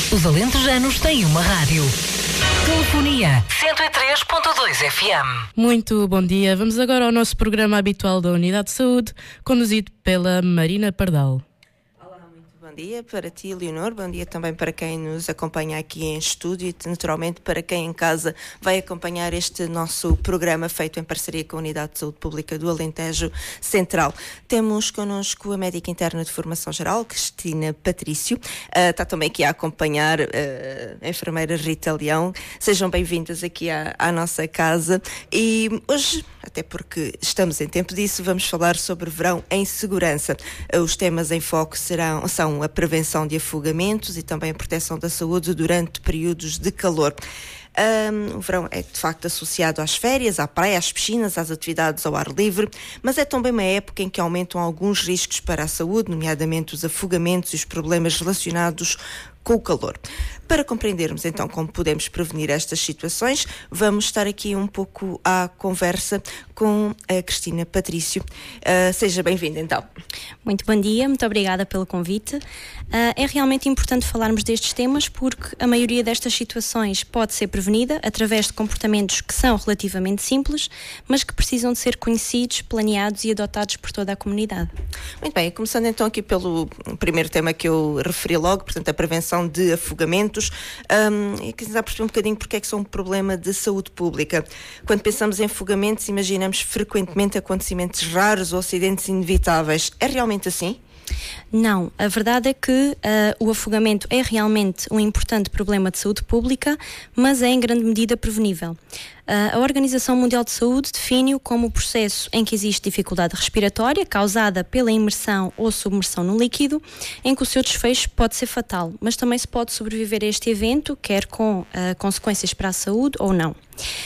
Os alentejanos têm uma rádio. Telefonia 103.2 FM. Muito bom dia. Vamos agora ao nosso programa habitual da Unidade de Saúde, conduzido pela Marina Pardal. Bom dia para ti, Leonor. Bom dia também para quem nos acompanha aqui em estúdio e, naturalmente, para quem em casa vai acompanhar este nosso programa feito em parceria com a Unidade de Saúde Pública do Alentejo Central. Temos connosco a médica interna de formação geral, Cristina Patrício. Está também aqui a acompanhar a enfermeira Rita Leão. Sejam bem-vindas aqui à nossa casa. E hoje, até porque estamos em tempo disso, vamos falar sobre verão em segurança. Os temas em foco são a prevenção de afogamentos e também a proteção da saúde durante períodos de calor. O verão é de facto associado às férias, à praia, às piscinas, às atividades ao ar livre, mas é também uma época em que aumentam alguns riscos para a saúde, nomeadamente os afogamentos e os problemas relacionados com o calor. Para compreendermos então como podemos prevenir estas situações, vamos estar aqui um pouco à conversa com a Cristina Patrício. Seja bem-vinda então. Muito bom dia, muito obrigada pelo convite. É realmente importante falarmos destes temas porque a maioria destas situações pode ser prevenida através de comportamentos que são relativamente simples, mas que precisam de ser conhecidos, planeados e adotados por toda a comunidade. Muito bem, começando então aqui pelo primeiro tema que eu referi logo, portanto a prevenção de afogamentos. E quiser perceber um bocadinho porque é que são um problema de saúde pública. Quando pensamos em afogamentos, imaginamos frequentemente acontecimentos raros ou acidentes inevitáveis. É realmente assim? Não, a verdade é que o afogamento é realmente um importante problema de saúde pública, mas é em grande medida prevenível. A Organização Mundial de Saúde define-o como o processo em que existe dificuldade respiratória causada pela imersão ou submersão no líquido, em que o seu desfecho pode ser fatal, mas também se pode sobreviver a este evento, quer com consequências para a saúde ou não.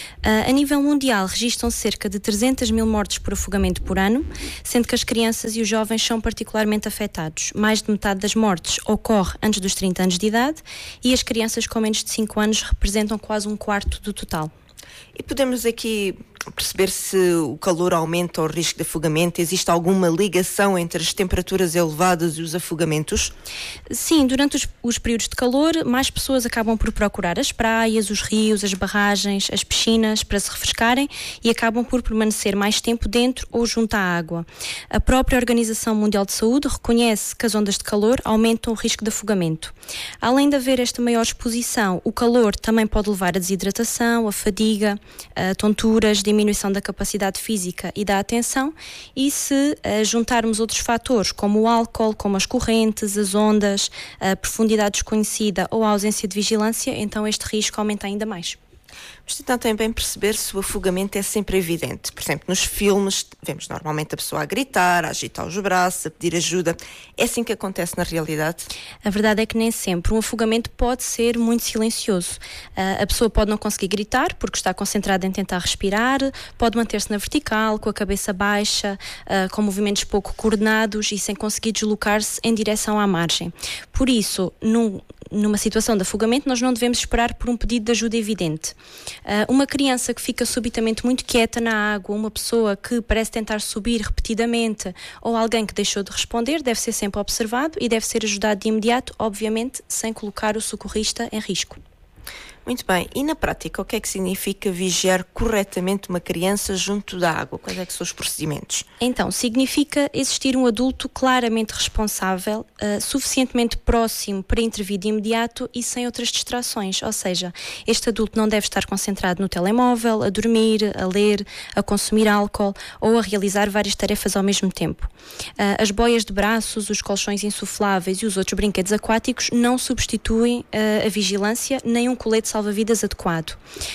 A nível mundial, registram-se cerca de 300 mil mortes por afogamento por ano, sendo que as crianças e os jovens são particularmente afetados. Mais de metade das mortes ocorre antes dos 30 anos de idade e as crianças com menos de 5 anos representam quase um quarto do total. E podemos aqui perceber se o calor aumenta o risco de afogamento? Existe alguma ligação entre as temperaturas elevadas e os afogamentos? Sim, durante os períodos de calor, mais pessoas acabam por procurar as praias, os rios, as barragens, as piscinas para se refrescarem e acabam por permanecer mais tempo dentro ou junto à água. A própria Organização Mundial de Saúde reconhece que as ondas de calor aumentam o risco de afogamento. Além de haver esta maior exposição, o calor também pode levar a desidratação, a fadiga, a tonturas, diminuição da capacidade física e da atenção, e se juntarmos outros fatores como o álcool, como as correntes, as ondas, a profundidade desconhecida ou a ausência de vigilância, então este risco aumenta ainda mais. Mas tentar também perceber se o afogamento é sempre evidente. Por exemplo, nos filmes vemos normalmente a pessoa a gritar, a agitar os braços, a pedir ajuda. É assim que acontece na realidade? A verdade é que nem sempre. Um afogamento pode ser muito silencioso. A pessoa pode não conseguir gritar porque está concentrada em tentar respirar, pode manter-se na vertical, com a cabeça baixa, com movimentos pouco coordenados e sem conseguir deslocar-se em direção à margem. Por isso, numa situação de afogamento, nós não devemos esperar por um pedido de ajuda evidente. Uma criança que fica subitamente muito quieta na água, uma pessoa que parece tentar subir repetidamente ou alguém que deixou de responder, deve ser sempre observado e deve ser ajudado de imediato, obviamente sem colocar o socorrista em risco. Muito bem. E na prática, o que é que significa vigiar corretamente uma criança junto da água? Quais é que são os procedimentos? Então, significa existir um adulto claramente responsável, suficientemente próximo para intervir de imediato e sem outras distrações. Ou seja, este adulto não deve estar concentrado no telemóvel, a dormir, a ler, a consumir álcool ou a realizar várias tarefas ao mesmo tempo. As boias de braços, os colchões insufláveis e os outros brinquedos aquáticos não substituem a vigilância nem um colete salva-vidas adequado.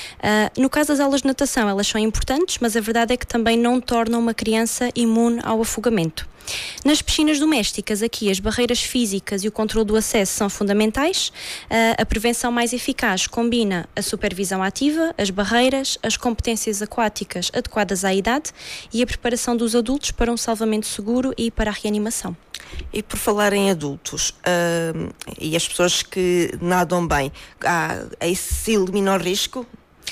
No caso das aulas de natação, elas são importantes, mas a verdade é que também não tornam uma criança imune ao afogamento. Nas piscinas domésticas, aqui as barreiras físicas e o controle do acesso são fundamentais. A prevenção mais eficaz combina a supervisão ativa, as barreiras, as competências aquáticas adequadas à idade e a preparação dos adultos para um salvamento seguro e para a reanimação. E por falar em adultos e as pessoas que nadam bem, isso elimina o risco?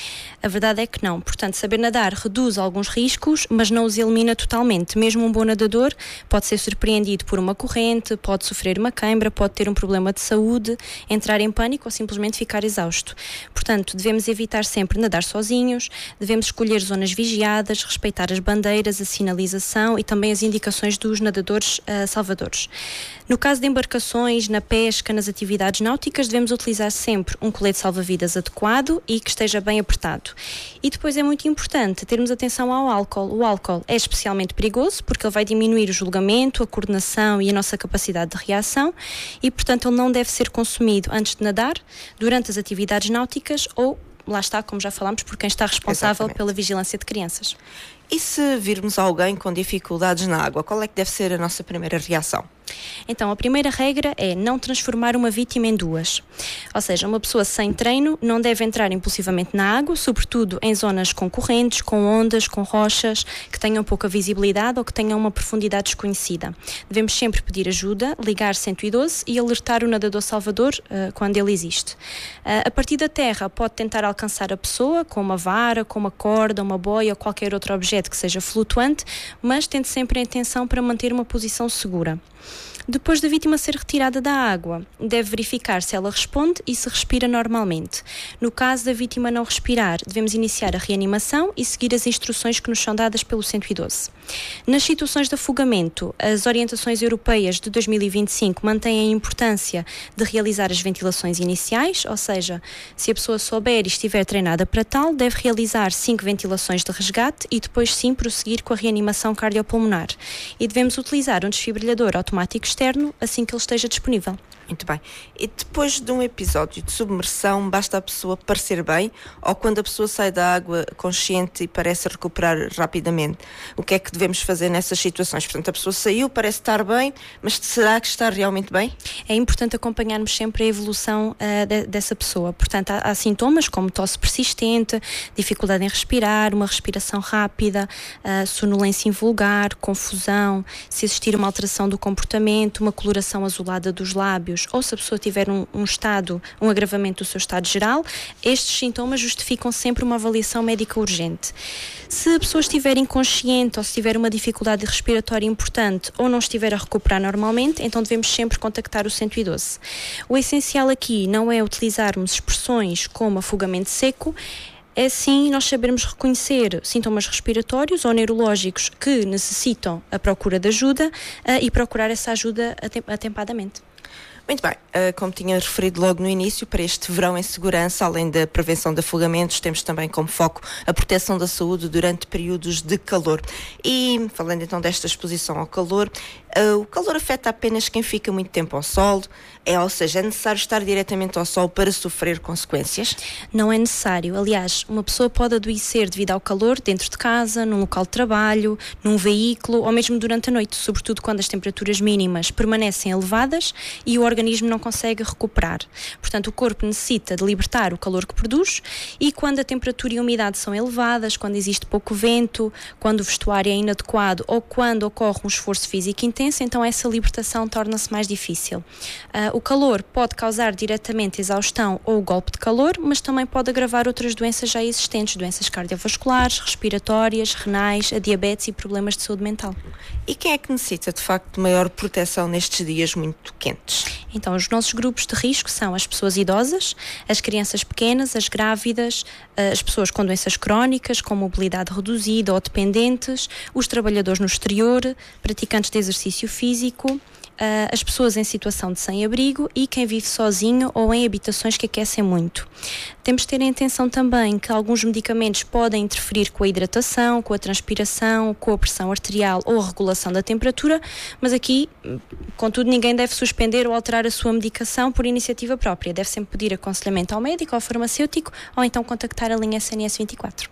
A verdade é que não. Portanto, saber nadar reduz alguns riscos, mas não os elimina totalmente. Mesmo um bom nadador pode ser surpreendido por uma corrente, pode sofrer uma cãibra, pode ter um problema de saúde, entrar em pânico ou simplesmente ficar exausto. Portanto, devemos evitar sempre nadar sozinhos, devemos escolher zonas vigiadas, respeitar as bandeiras, a sinalização e também as indicações dos nadadores salvadores. No caso de embarcações, na pesca, nas atividades náuticas, devemos utilizar sempre um colete salva-vidas adequado e que esteja bem apertado. E depois é muito importante termos atenção ao álcool. O álcool é especialmente perigoso porque ele vai diminuir o julgamento, a coordenação e a nossa capacidade de reação e, portanto, ele não deve ser consumido antes de nadar, durante as atividades náuticas ou, lá está, como já falámos, por quem está responsável pela vigilância de crianças. E se virmos alguém com dificuldades na água, qual é que deve ser a nossa primeira reação? Então, a primeira regra é não transformar uma vítima em duas. Ou seja, uma pessoa sem treino não deve entrar impulsivamente na água, sobretudo em zonas com correntes, com ondas, com rochas, que tenham pouca visibilidade ou que tenham uma profundidade desconhecida. Devemos sempre pedir ajuda, ligar 112 e alertar o nadador salvador quando ele existe. A partir da terra, pode tentar alcançar a pessoa com uma vara, com uma corda, uma boia ou qualquer outro objeto que seja flutuante, mas tente sempre a atenção para manter uma posição segura. Depois da vítima ser retirada da água, deve verificar se ela responde e se respira normalmente. No caso da vítima não respirar, devemos iniciar a reanimação e seguir as instruções que nos são dadas pelo 112. Nas situações de afogamento, as orientações europeias de 2025 mantêm a importância de realizar as ventilações iniciais, ou seja, se a pessoa souber e estiver treinada para tal, deve realizar 5 ventilações de resgate e depois sim prosseguir com a reanimação cardiopulmonar. E devemos utilizar um desfibrilhador automático externo assim que ele esteja disponível. Muito bem. E depois de um episódio de submersão, basta a pessoa parecer bem ou quando a pessoa sai da água consciente e parece recuperar rapidamente? O que é que devemos fazer nessas situações? Portanto, a pessoa saiu, parece estar bem, mas será que está realmente bem? É importante acompanharmos sempre a evolução dessa pessoa. Portanto, há sintomas como tosse persistente, dificuldade em respirar, uma respiração rápida, sonolência invulgar, confusão, se existir uma alteração do comportamento, uma coloração azulada dos lábios, ou se a pessoa tiver um agravamento do seu estado geral, estes sintomas justificam sempre uma avaliação médica urgente. Se a pessoa estiver inconsciente ou se tiver uma dificuldade respiratória importante ou não estiver a recuperar normalmente, então devemos sempre contactar o 112. O essencial aqui não é utilizarmos expressões como afogamento seco, é sim nós sabermos reconhecer sintomas respiratórios ou neurológicos que necessitam a procura de ajuda e procurar essa ajuda atempadamente. Muito bem, como tinha referido logo no início, para este verão em segurança, além da prevenção de afogamentos, temos também como foco a proteção da saúde durante períodos de calor. E, falando então desta exposição ao calor, o calor afeta apenas quem fica muito tempo ao sol, ou seja, é necessário estar diretamente ao sol para sofrer consequências? Não é necessário. Aliás, uma pessoa pode adoecer devido ao calor dentro de casa, num local de trabalho, num veículo ou mesmo durante a noite, sobretudo quando as temperaturas mínimas permanecem elevadas e o organismo não consegue recuperar. Portanto, o corpo necessita de libertar o calor que produz e quando a temperatura e a umidade são elevadas, quando existe pouco vento, quando o vestuário é inadequado ou quando ocorre um esforço físico intenso, então essa libertação torna-se mais difícil. O calor pode causar diretamente exaustão ou golpe de calor, mas também pode agravar outras doenças já existentes, doenças cardiovasculares, respiratórias, renais, a diabetes e problemas de saúde mental. E quem é que necessita, de facto, de maior proteção nestes dias muito quentes? Então, os nossos grupos de risco são as pessoas idosas, as crianças pequenas, as grávidas, as pessoas com doenças crónicas, com mobilidade reduzida ou dependentes, os trabalhadores no exterior, praticantes de exercício físico, as pessoas em situação de sem-abrigo e quem vive sozinho ou em habitações que aquecem muito. Temos de ter em atenção também que alguns medicamentos podem interferir com a hidratação, com a transpiração, com a pressão arterial ou a regulação da temperatura, mas aqui, contudo, ninguém deve suspender ou alterar a sua medicação por iniciativa própria. Deve sempre pedir aconselhamento ao médico, ao farmacêutico ou então contactar a linha SNS 24.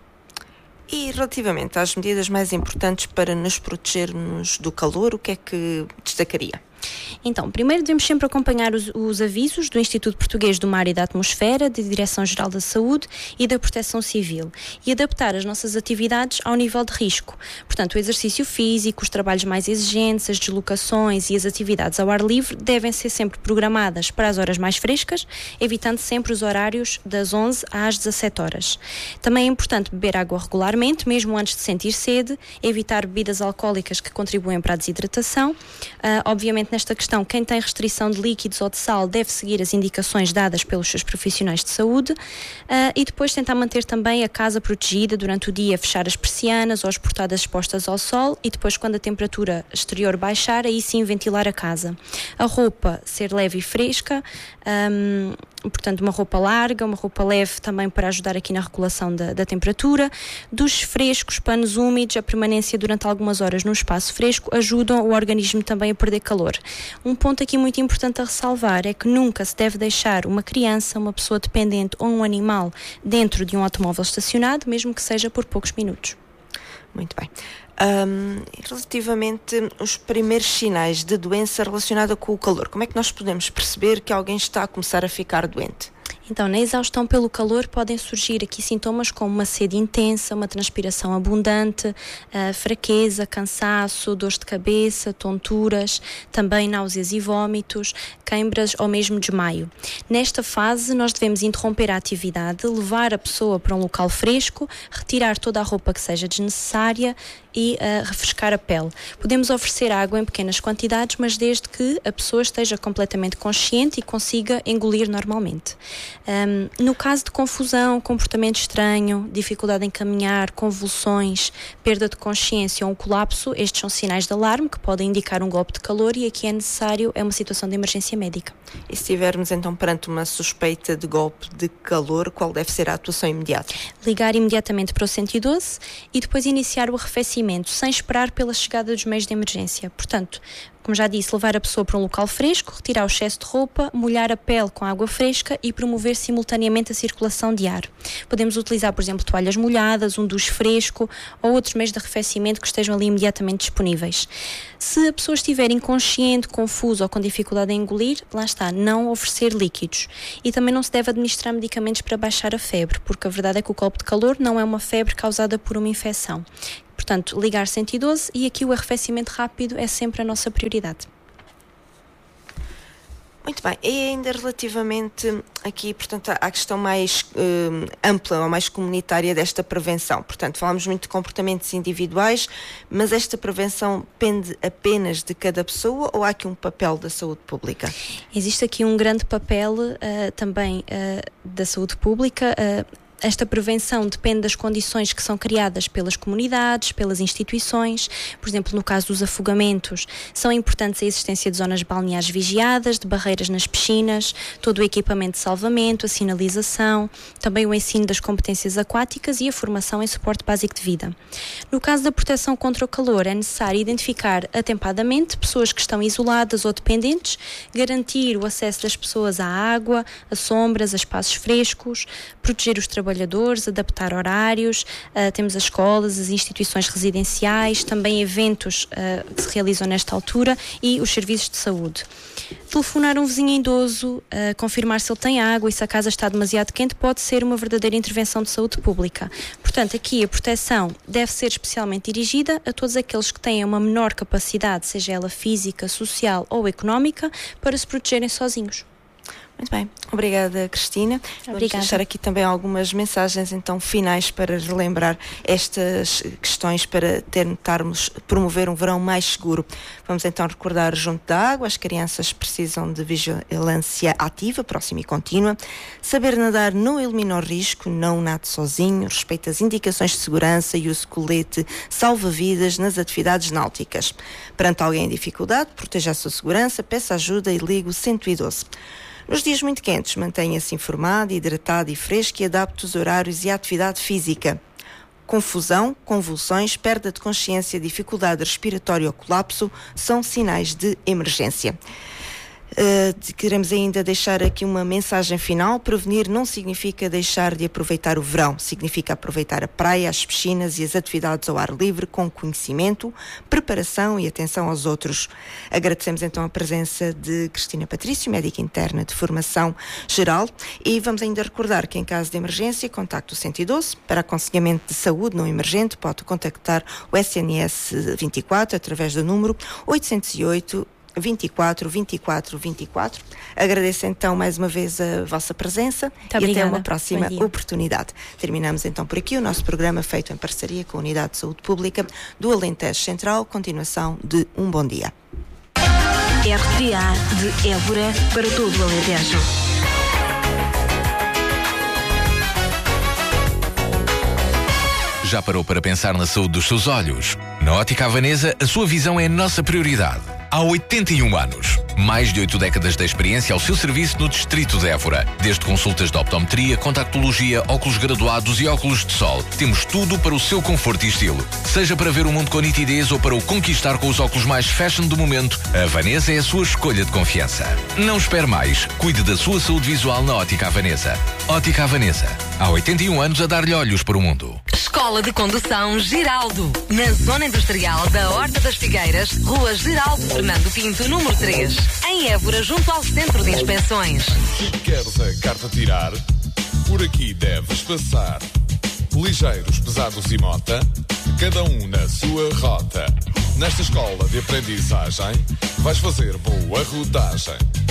E relativamente às medidas mais importantes para nos protegermos do calor, o que é que destacaria? Então, primeiro devemos sempre acompanhar os avisos do Instituto Português do Mar e da Atmosfera, da Direção-Geral da Saúde e da Proteção Civil e adaptar as nossas atividades ao nível de risco. Portanto, o exercício físico, os trabalhos mais exigentes, as deslocações e as atividades ao ar livre devem ser sempre programadas para as horas mais frescas, evitando sempre os horários das 11 às 17 horas. Também é importante beber água regularmente, mesmo antes de sentir sede, evitar bebidas alcoólicas que contribuem para a desidratação. Obviamente, nesta questão, quem tem restrição de líquidos ou de sal deve seguir as indicações dadas pelos seus profissionais de saúde e depois tentar manter também a casa protegida durante o dia, fechar as persianas ou as portadas expostas ao sol e depois, quando a temperatura exterior baixar, aí sim ventilar a casa. A roupa ser leve e fresca, portanto uma roupa larga, uma roupa leve também para ajudar aqui na regulação da temperatura. Dos frescos, panos úmidos, a permanência durante algumas horas num espaço fresco ajudam o organismo também a perder calor. Um ponto aqui muito importante a ressalvar é que nunca se deve deixar uma criança, uma pessoa dependente ou um animal dentro de um automóvel estacionado, mesmo que seja por poucos minutos. Muito bem. Relativamente aos primeiros sinais de doença relacionada com o calor, como é que nós podemos perceber que alguém está a começar a ficar doente? Então, na exaustão pelo calor podem surgir aqui sintomas como uma sede intensa, uma transpiração abundante, fraqueza, cansaço, dores de cabeça, tonturas, também náuseas e vômitos, queimbras ou mesmo desmaio. Nesta fase, nós devemos interromper a atividade, levar a pessoa para um local fresco, retirar toda a roupa que seja desnecessária e refrescar a pele. Podemos oferecer água em pequenas quantidades, mas desde que a pessoa esteja completamente consciente e consiga engolir normalmente. No caso de confusão, comportamento estranho, dificuldade em caminhar, convulsões, perda de consciência ou um colapso, estes são sinais de alarme que podem indicar um golpe de calor e aqui é uma situação de emergência médica. E se estivermos então perante uma suspeita de golpe de calor, qual deve ser a atuação imediata? Ligar imediatamente para o 112 e depois iniciar o arrefecimento, sem esperar pela chegada dos meios de emergência. Portanto, como já disse, levar a pessoa para um local fresco, retirar o excesso de roupa, molhar a pele com água fresca e promover simultaneamente a circulação de ar. Podemos utilizar, por exemplo, toalhas molhadas, um duche fresco ou outros meios de arrefecimento que estejam ali imediatamente disponíveis. Se a pessoa estiver inconsciente, confusa ou com dificuldade em engolir, lá está, não oferecer líquidos. E também não se deve administrar medicamentos para baixar a febre, porque a verdade é que o golpe de calor não é uma febre causada por uma infecção. Portanto, ligar 112 e aqui o arrefecimento rápido é sempre a nossa prioridade. Muito bem, e ainda relativamente aqui, portanto, à questão mais ampla ou mais comunitária desta prevenção. Portanto, falamos muito de comportamentos individuais, mas esta prevenção depende apenas de cada pessoa ou há aqui um papel da saúde pública? Existe aqui um grande papel também da saúde pública. Esta prevenção depende das condições que são criadas pelas comunidades, pelas instituições. Por exemplo, no caso dos afogamentos, são importantes a existência de zonas balneares vigiadas, de barreiras nas piscinas, todo o equipamento de salvamento, a sinalização, também o ensino das competências aquáticas e a formação em suporte básico de vida. No caso da proteção contra o calor, é necessário identificar atempadamente pessoas que estão isoladas ou dependentes, garantir o acesso das pessoas à água, a sombras, a espaços frescos, proteger os trabalhadores, adaptar horários, temos as escolas, as instituições residenciais, também eventos que se realizam nesta altura e os serviços de saúde. Telefonar um vizinho idoso, confirmar se ele tem água e se a casa está demasiado quente pode ser uma verdadeira intervenção de saúde pública. Portanto, aqui a proteção deve ser especialmente dirigida a todos aqueles que têm uma menor capacidade, seja ela física, social ou económica, para se protegerem sozinhos. Muito bem, obrigada Cristina. Vamos deixar aqui também algumas mensagens então finais para relembrar estas questões para tentarmos promover um verão mais seguro. Vamos então recordar junto da água, as crianças precisam de vigilância ativa, próxima e contínua, saber nadar não elimina o risco, não nade sozinho, respeita as indicações de segurança e use colete salva-vidas nas atividades náuticas. Perante alguém em dificuldade, proteja a sua segurança, peça ajuda e ligue o 112. Nos dias muito quentes, mantenha-se informado, hidratado e fresco e adapte os horários e a atividade física. Confusão, convulsões, perda de consciência, dificuldade respiratória ou colapso são sinais de emergência. Queremos ainda deixar aqui uma mensagem final. Prevenir não significa deixar de aproveitar o verão, significa aproveitar a praia, as piscinas e as atividades ao ar livre com conhecimento, preparação e atenção aos outros. Agradecemos então a presença de Cristina Patrício, médica interna de formação geral, e vamos ainda recordar que em caso de emergência, contacte o 112. Para aconselhamento de saúde não emergente, pode contactar o SNS 24 através do número 808 24 24 24. Agradeço então mais uma vez a vossa presença e até uma próxima oportunidade. Terminamos então por aqui o nosso programa feito em parceria com a Unidade de Saúde Pública do Alentejo Central. Continuação de um bom dia. RTA de Évora para todo o Alentejo. Já parou para pensar na saúde dos seus olhos? Na Ótica Havanesa, a sua visão é a nossa prioridade. Há 81 anos. Mais de 8 décadas de experiência ao seu serviço no distrito de Évora. Desde consultas de optometria, contactologia, óculos graduados e óculos de sol. Temos tudo para o seu conforto e estilo. Seja para ver o mundo com nitidez ou para o conquistar com os óculos mais fashion do momento, a Havanesa é a sua escolha de confiança. Não espere mais. Cuide da sua saúde visual na Ótica Havanesa. Ótica Havanesa. Há 81 anos a dar-lhe olhos para o mundo. Escola de Condução Giraldo. Na Zona Industrial da Horta das Figueiras, Rua Giraldo Fernando Pinto, número 3. Em Évora, junto ao Centro de Inspeções. Se queres a carta tirar, por aqui deves passar. Ligeiros, pesados e mota, cada um na sua rota. Nesta escola de aprendizagem, vais fazer boa rodagem.